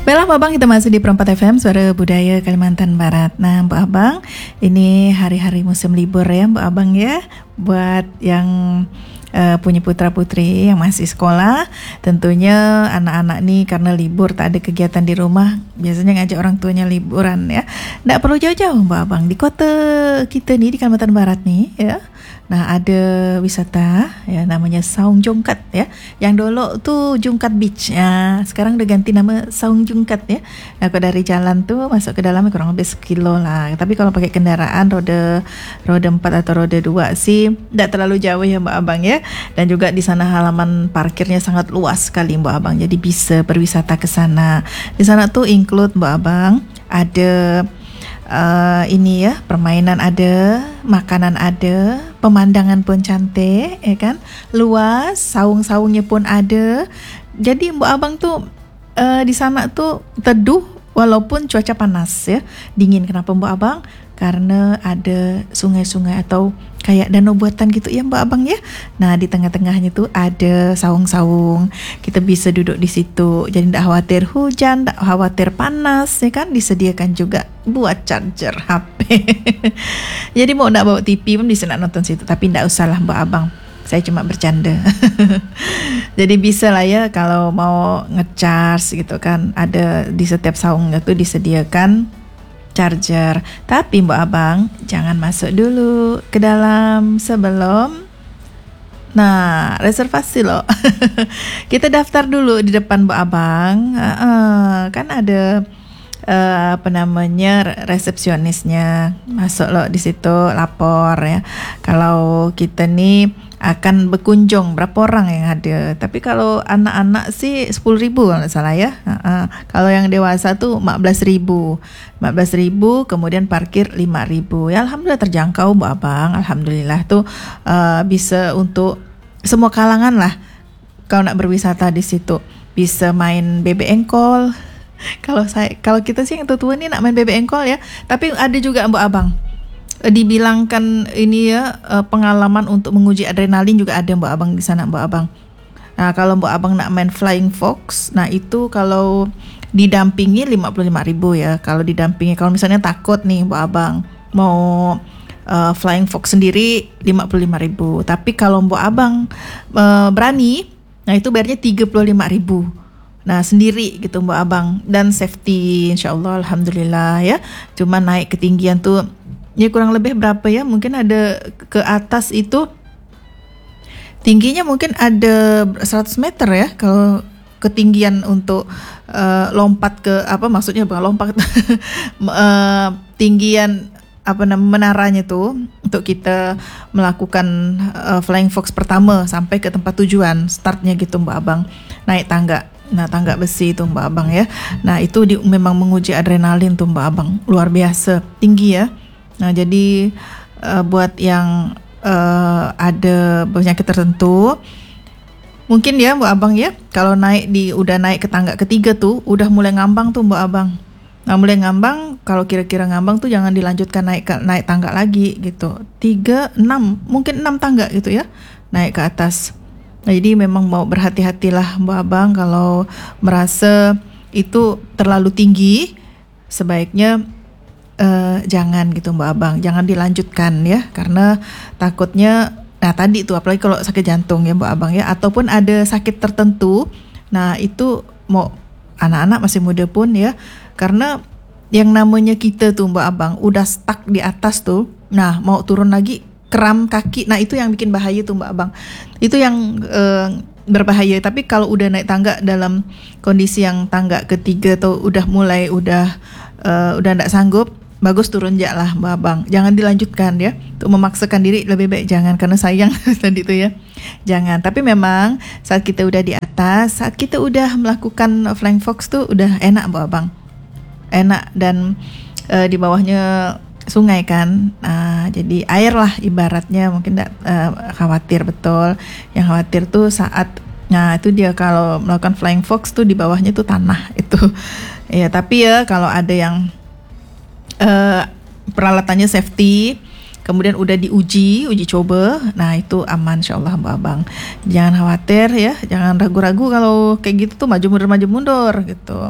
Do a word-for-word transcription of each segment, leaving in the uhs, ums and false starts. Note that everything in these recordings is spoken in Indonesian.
Baiklah Mbak Abang, kita masih di Perempat F M, Suara Budaya Kalimantan Barat. Nah Mbak Abang, ini hari-hari musim libur ya Mbak Abang ya. Buat yang uh, punya putra-putri yang masih sekolah, tentunya anak-anak nih karena libur tak ada kegiatan di rumah, biasanya ngajak orang tuanya liburan ya. Nggak perlu jauh-jauh Mbak Abang, di kota kita nih di Kalimantan Barat nih ya. Nah ada wisata ya namanya Saung Jongkat ya. Yang dulu tuh Jungkat Beach ya, sekarang udah ganti nama Saung Jongkat ya. Nah kalau dari jalan tuh masuk ke dalamnya kurang lebih sekilo lah. Tapi kalau pakai kendaraan roda roda empat atau roda dua sih tidak terlalu jauh ya Mbak Abang ya. Dan juga di sana halaman parkirnya sangat luas sekali Mbak Abang. Jadi bisa berwisata ke sana. Di sana tuh include Mbak Abang ada Uh, ini ya, permainan ada, makanan ada, pemandangan pun cantik, ya kan, luas, saung-saungnya pun ada. Jadi Mbak Abang tuh uh, di sana tuh teduh walaupun cuaca panas ya, dingin. Kenapa Mbak Abang? Karena ada sungai-sungai atau kayak danau buatan gitu ya Mbak Abang ya. Nah di tengah-tengahnya tuh ada saung-saung, kita bisa duduk di situ. Jadi tidak khawatir hujan, tidak khawatir panas ya kan. Disediakan juga buat charger H P. Jadi mau tidak bawa T V pun bisa nak nonton situ. Tapi tidak usah lah Mbak Abang, saya cuma bercanda. Jadi bisa lah ya kalau mau ngecharge gitu kan. Ada di setiap saungnya tuh disediakan charger. Tapi Mbak Abang jangan masuk dulu ke dalam sebelum nah reservasi loh. Kita daftar dulu di depan Mbak Abang. uh, kan ada uh, apa namanya resepsionisnya. Masuk loh di situ, lapor ya kalau kita nih akan berkunjung berapa orang yang ada. Tapi kalau anak-anak sih sepuluh ribu kalau tidak salah ya. uh-uh. Kalau yang dewasa tuh empat belas ribu empat belas ribu, kemudian parkir lima ribu. Ya alhamdulillah terjangkau Mbak Abang. Alhamdulillah tuh uh, bisa untuk semua kalangan lah. Kalau nak berwisata di situ bisa main bebek engkol. Kalau saya kalau kita sih yang tua-tua nih nak main bebek engkol ya. Tapi ada juga Mbak Abang, dibilangkan ini ya pengalaman untuk menguji adrenalin juga ada Mbak Abang di sana Mbak Abang. Nah kalau Mbak Abang nak main Flying Fox, nah itu kalau didampingi lima puluh lima ribu ya. Kalau didampingi, kalau misalnya takut nih Mbak Abang mau uh, Flying Fox sendiri lima puluh lima ribu. Tapi kalau Mbak Abang uh, berani, nah itu bayarnya tiga puluh lima ribu. Nah sendiri gitu Mbak Abang. Dan safety insyaallah alhamdulillah ya. Cuma naik ketinggian tuh ya kurang lebih berapa ya, mungkin ada ke atas itu tingginya mungkin ada seratus meter ya. Kalau ketinggian untuk uh, lompat ke apa maksudnya bukan lompat uh, tinggian apa namanya menaranya tuh untuk kita melakukan uh, Flying Fox pertama sampai ke tempat tujuan startnya gitu Mbak Abang, naik tangga. Nah tangga besi itu Mbak Abang ya. Nah itu di, memang menguji adrenalin tuh Mbak Abang, luar biasa tinggi ya. Nah jadi uh, buat yang uh, ada penyakit tertentu mungkin ya Mbak Abang ya, kalau naik di udah naik ke tangga ketiga tuh udah mulai ngambang tuh Mbak Abang. Nah mulai ngambang, kalau kira-kira ngambang tuh jangan dilanjutkan naik ke, naik tangga lagi gitu. Tiga, enam, mungkin enam tangga gitu ya naik ke atas. Nah jadi memang mau berhati-hatilah Mbak Abang kalau merasa itu terlalu tinggi, sebaiknya Uh, jangan gitu Mbak Abang, jangan dilanjutkan ya, karena takutnya nah tadi tuh apalagi kalau sakit jantung ya Mbak Abang ya, ataupun ada sakit tertentu. Nah itu mau anak-anak masih muda pun ya, karena yang namanya kita tuh Mbak Abang udah stuck di atas tuh, nah mau turun lagi kram kaki, nah itu yang bikin bahaya tuh Mbak Abang, itu yang uh, berbahaya. Tapi kalau udah naik tangga dalam kondisi yang tangga ketiga atau udah mulai udah uh, udah nggak sanggup, bagus turun aja lah Mbak Abang, jangan dilanjutkan ya. Untuk memaksakan diri lebih baik jangan, karena sayang tadi itu ya, jangan. Tapi memang saat kita udah di atas, saat kita udah melakukan Flying Fox tuh udah enak Mbak Abang, enak. Dan uh, di bawahnya sungai kan, nah, jadi air lah ibaratnya, mungkin tidak uh, khawatir betul. Yang khawatir tuh saat, nah itu dia kalau melakukan Flying Fox tuh di bawahnya tuh tanah itu ya. Tapi ya kalau ada yang Uh, peralatannya safety, kemudian udah diuji, uji coba, nah itu aman insyaallah Mbak Abang. Jangan khawatir ya, jangan ragu-ragu kalau kayak gitu tuh maju mundur maju mundur gitu.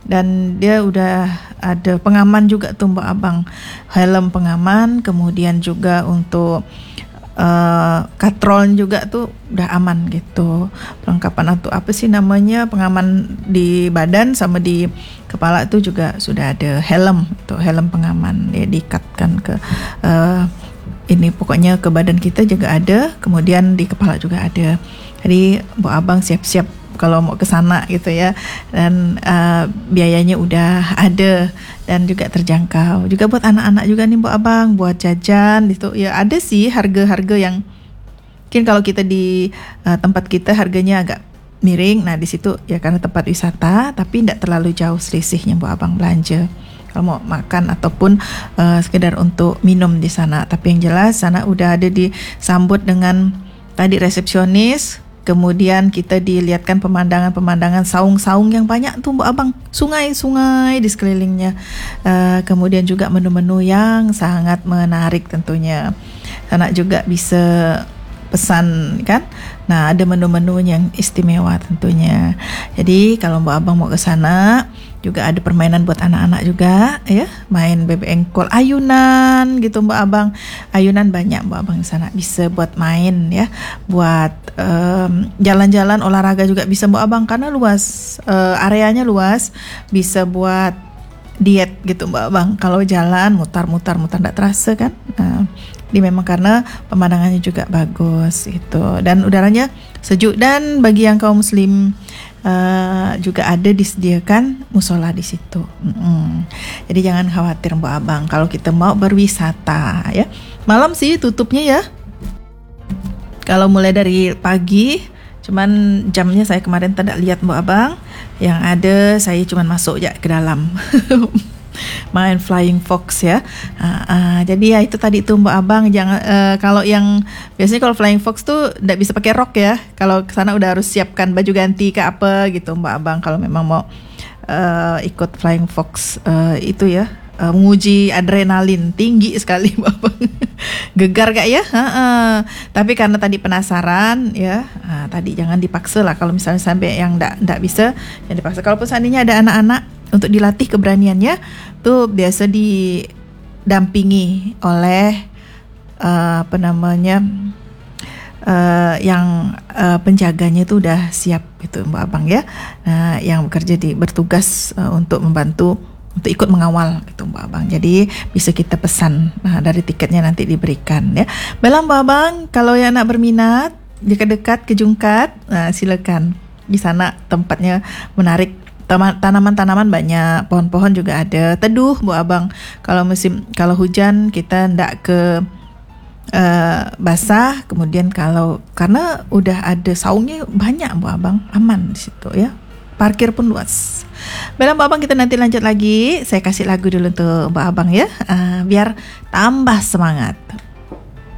dan dia udah ada pengaman juga tuh Mbak Abang, helm pengaman, kemudian juga untuk Uh, katron juga tuh udah aman gitu. Perlengkapan atau apa sih namanya, pengaman di badan sama di kepala tuh juga sudah ada helm tuh, helm pengaman ya, diikatkan ke uh, ini pokoknya ke badan kita juga ada, kemudian di kepala juga ada. Jadi Bu Abang siap-siap kalau mau ke sana gitu ya, dan uh, biayanya udah ada dan juga terjangkau. Juga buat anak-anak juga nih Bu Abang, buat jajan gitu ya, ada sih harga-harga yang mungkin kalau kita di uh, tempat kita harganya agak miring. Nah di situ ya karena tempat wisata, tapi tidak terlalu jauh selisihnya Bu Abang belanja kalau mau makan ataupun uh, sekedar untuk minum di sana. Tapi yang jelas sana udah ada disambut dengan tadi resepsionis. Kemudian kita dilihatkan pemandangan-pemandangan saung-saung yang banyak tuh Bu Abang, sungai-sungai di sekelilingnya. Uh, kemudian juga menu-menu yang sangat menarik tentunya. Anak juga bisa pesan kan. Nah ada menu-menu yang istimewa tentunya. Jadi kalau Bu Abang mau ke sana juga ada permainan buat anak-anak juga ya, main bebek engkol, ayunan gitu Mbak Abang. Ayunan banyak Mbak Abang di sana, bisa buat main ya, buat um, jalan-jalan olahraga juga bisa Mbak Abang karena luas, uh, areanya luas, bisa buat diet gitu Mbak Abang. Kalau jalan mutar-mutar mutar enggak terasa kan. Nah, ini memang karena pemandangannya juga bagus itu, dan udaranya sejuk, dan bagi yang kaum muslim Uh, juga ada disediakan musola di situ. Mm-hmm. Jadi jangan khawatir Mbak Abang kalau kita mau berwisata ya. Malam sih tutupnya ya. Kalau mulai dari pagi, cuman jamnya saya kemarin tidak lihat Mbak Abang. Yang ada saya cuman masuk ya ke dalam. Main flying fox ya. Uh, uh, jadi ya itu tadi tuh Mbak Abang, jangan uh, kalau yang biasanya kalau flying fox tuh tidak bisa pakai rok ya. Kalau ke sana udah harus siapkan baju ganti ke apa gitu Mbak Abang kalau memang mau uh, ikut flying fox uh, itu ya. Uh, menguji adrenalin tinggi sekali Mbak Abang. Gegar gak ya? Uh, uh. Tapi karena tadi penasaran ya, uh, tadi jangan dipaksa lah. Kalau misalnya sampai yang ndak ndak bisa, yang dipaksa. Kalaupun seandainya ada anak-anak untuk dilatih keberaniannya, tuh biasa didampingi oleh uh, apa namanya uh, yang uh, penjaganya itu udah siap gitu Mbak Abang ya. Nah, yang bekerja di bertugas uh, untuk membantu untuk ikut mengawal gitu Mbak Abang. Jadi bisa kita pesan, nah dari tiketnya nanti diberikan ya. Baiklah Mbak Abang, kalau yang nak berminat dekat-dekat ke Jungkat, nah, silakan. Di sana tempatnya menarik. Tanaman-tanaman banyak, pohon-pohon juga ada, teduh Bu Abang. Kalau musim kalau hujan kita ndak ke uh, basah, kemudian kalau karena udah ada saungnya banyak Bu Abang, aman di situ ya. Parkir pun luas. Baiklah Mbak Abang, kita nanti lanjut lagi. Saya kasih lagu dulu untuk Mbak Abang ya, uh, biar tambah semangat.